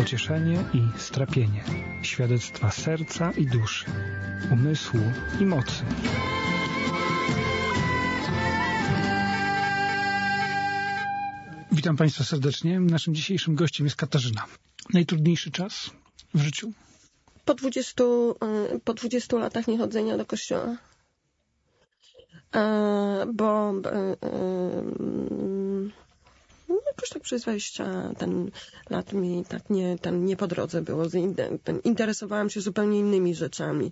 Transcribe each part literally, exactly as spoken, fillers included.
pocieszenie i strapienie, świadectwa serca i duszy, umysłu i mocy. Witam Państwa serdecznie. Naszym dzisiejszym gościem jest Katarzyna. Najtrudniejszy czas w życiu? Po dwudziestu, po dwudziestu latach niechodzenia do kościoła. Bo jakoś tak przez dwadzieścia ten lat mi tak nie, ten nie po drodze było. Ten, interesowałam się zupełnie innymi rzeczami.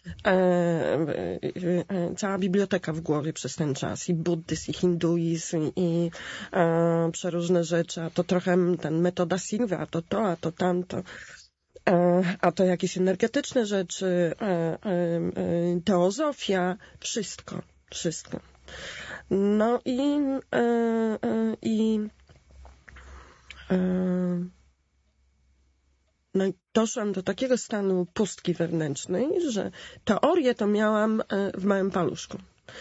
Cała biblioteka w głowie przez ten czas. I buddyzm, i hinduizm, i przeróżne rzeczy. A to trochę ten metoda Silva, a to to, a to tamto. A to jakieś energetyczne rzeczy, teozofia, wszystko, wszystko. No i, i no i doszłam do takiego stanu pustki wewnętrznej, że teorię to miałam w małym paluszku.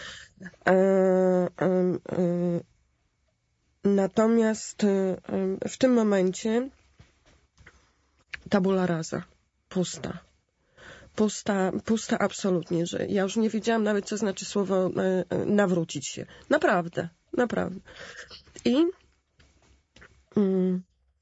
Natomiast w tym momencie tabula rasa, pusta. Pusta, pusta absolutnie, że ja już nie wiedziałam nawet, co znaczy słowo nawrócić się. Naprawdę, naprawdę. I mm,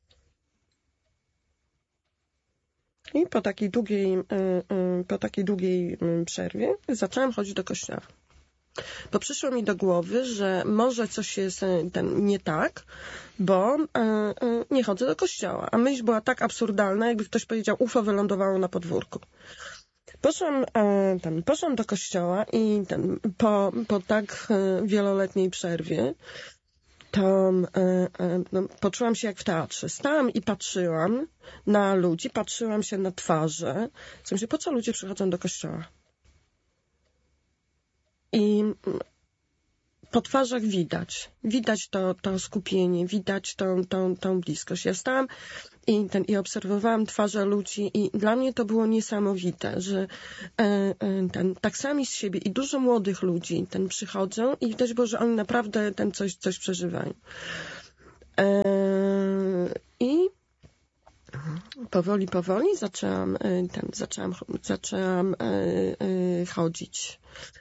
i po takiej długiej, po takiej długiej przerwie zaczęłam chodzić do kościoła. Bo przyszło mi do głowy, że może coś jest ten nie tak, bo e, e, nie chodzę do kościoła. A myśl była tak absurdalna, jakby ktoś powiedział, U F O wylądowało na podwórku. Poszłam, e, ten, poszłam do kościoła i ten, po, po tak e, wieloletniej przerwie to e, e, no, poczułam się jak w teatrze. Stałam i patrzyłam na ludzi, patrzyłam się na twarze. W sensie, po co ludzie przychodzą do kościoła? I po twarzach widać, widać to, to skupienie, widać tą, tą, tą bliskość. Ja stałam i, ten, i obserwowałam twarze ludzi i dla mnie to było niesamowite, że e, ten, tak sami z siebie i dużo młodych ludzi ten przychodzą i widać było, że oni naprawdę ten coś, coś przeżywają. E, I powoli, powoli zaczęłam, ten, zaczęłam, zaczęłam e, e, chodzić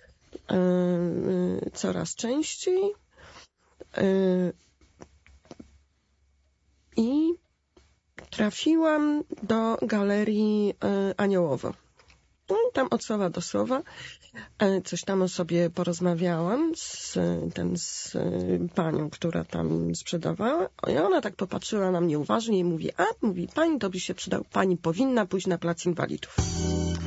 coraz częściej i trafiłam do galerii Aniołowo. No i tam od słowa do słowa coś tam o sobie porozmawiałam z, ten, z panią, która tam sprzedawała. I ona tak popatrzyła na mnie uważnie i mówi, a mówi, pani, to by się przydał, pani powinna pójść na plac inwalidów.